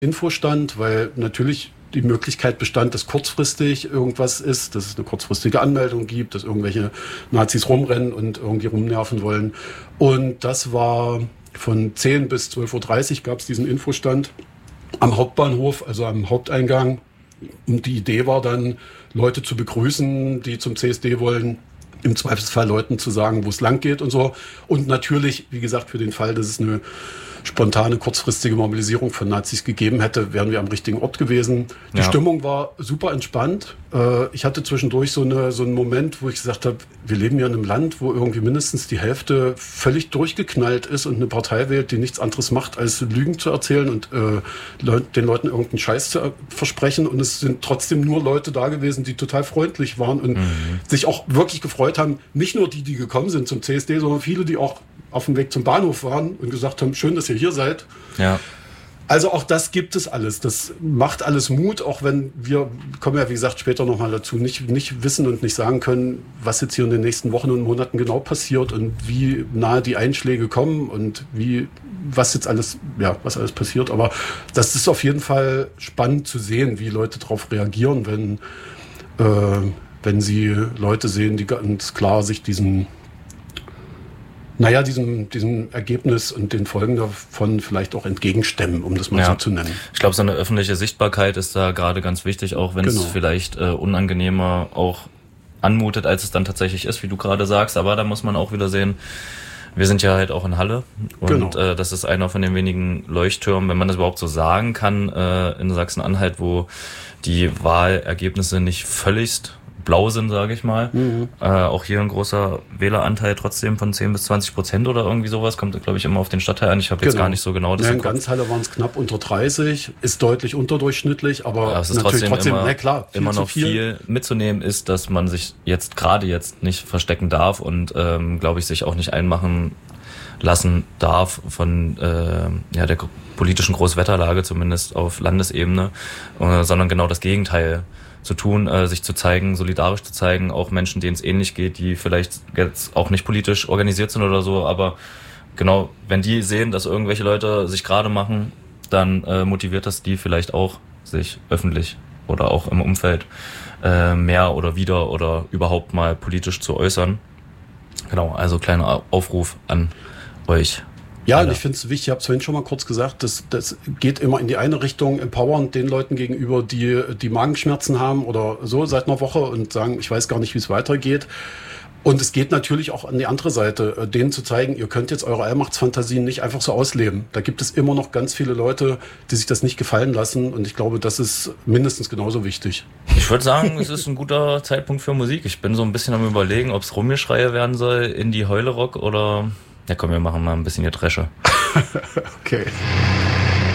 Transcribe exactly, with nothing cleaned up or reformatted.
Infostand, weil natürlich die Möglichkeit bestand, dass kurzfristig irgendwas ist, dass es eine kurzfristige Anmeldung gibt, dass irgendwelche Nazis rumrennen und irgendwie rumnerven wollen. Und das war von zehn bis zwölf Uhr dreißig gab es diesen Infostand am Hauptbahnhof, also am Haupteingang. Und die Idee war dann, Leute zu begrüßen, die zum C S D wollen, im Zweifelsfall Leuten zu sagen, wo es lang geht und so. Und natürlich, wie gesagt, für den Fall, dass es eine spontane, kurzfristige Mobilisierung von Nazis gegeben hätte, wären wir am richtigen Ort gewesen. Die ja. Stimmung war super entspannt. Ich hatte zwischendurch so, eine, so einen Moment, wo ich gesagt habe, wir leben ja in einem Land, wo irgendwie mindestens die Hälfte völlig durchgeknallt ist und eine Partei wählt, die nichts anderes macht, als Lügen zu erzählen und äh, den Leuten irgendeinen Scheiß zu versprechen. Und es sind trotzdem nur Leute da gewesen, die total freundlich waren und mhm. sich auch wirklich gefreut haben. Nicht nur die, die gekommen sind zum C S D, sondern viele, die auch auf dem Weg zum Bahnhof waren und gesagt haben, schön, dass ihr hier seid. Ja. Also auch das gibt es alles. Das macht alles Mut, auch wenn wir, kommen ja wie gesagt später nochmal dazu, nicht, nicht wissen und nicht sagen können, was jetzt hier in den nächsten Wochen und Monaten genau passiert und wie nahe die Einschläge kommen und wie, was jetzt alles, ja, was alles passiert. Aber das ist auf jeden Fall spannend zu sehen, wie Leute darauf reagieren, wenn, äh, wenn sie Leute sehen, die ganz klar sich diesen Naja, diesem, diesem Ergebnis und den Folgen davon vielleicht auch entgegenstemmen, um das mal ja. so zu nennen. Ich glaube, so eine öffentliche Sichtbarkeit ist da gerade ganz wichtig, auch wenn Genau. es vielleicht äh, unangenehmer auch anmutet, als es dann tatsächlich ist, wie du gerade sagst. Aber da muss man auch wieder sehen, wir sind ja halt auch in Halle und Genau. äh, das ist einer von den wenigen Leuchttürmen, wenn man das überhaupt so sagen kann, äh, in Sachsen-Anhalt, wo die Wahlergebnisse nicht völligst blau sind, sage ich mal. Mhm. Äh, auch hier ein großer Wähleranteil trotzdem von zehn bis zwanzig Prozent oder irgendwie sowas. Kommt, glaube ich, immer auf den Stadtteil an. Ich habe jetzt Genau. gar nicht so genau das ja, im in Kopf. ganz Halle waren es knapp unter dreißig, ist deutlich unterdurchschnittlich, aber ja, es ist natürlich trotzdem, trotzdem immer, na klar, viel immer zu noch viel. viel mitzunehmen ist, dass man sich jetzt gerade jetzt nicht verstecken darf und ähm, glaube ich sich auch nicht einmachen lassen darf von äh, ja der politischen Großwetterlage, zumindest auf Landesebene, äh, sondern genau das Gegenteil zu tun, äh, sich zu zeigen, solidarisch zu zeigen, auch Menschen, denen es ähnlich geht, die vielleicht jetzt auch nicht politisch organisiert sind oder so, aber genau, wenn die sehen, dass irgendwelche Leute sich gerade machen, dann äh, motiviert das die vielleicht auch, sich öffentlich oder auch im Umfeld äh, mehr oder wieder oder überhaupt mal politisch zu äußern. Genau, also kleiner Aufruf an euch. Ja, alle. und ich finde es wichtig, ich habe es vorhin schon mal kurz gesagt, das, das geht immer in die eine Richtung, empowern den Leuten gegenüber, die die Magenschmerzen haben oder so seit einer Woche und sagen, ich weiß gar nicht, wie es weitergeht. Und es geht natürlich auch an die andere Seite, denen zu zeigen, ihr könnt jetzt eure Allmachtsfantasien nicht einfach so ausleben. Da gibt es immer noch ganz viele Leute, die sich das nicht gefallen lassen und ich glaube, das ist mindestens genauso wichtig. Ich würde sagen, es ist ein guter Zeitpunkt für Musik. Ich bin so ein bisschen am Überlegen, ob es Rumgeschreie werden soll, Indie-Heule-Rock oder... Ja komm, wir machen mal ein bisschen Getresche. Okay.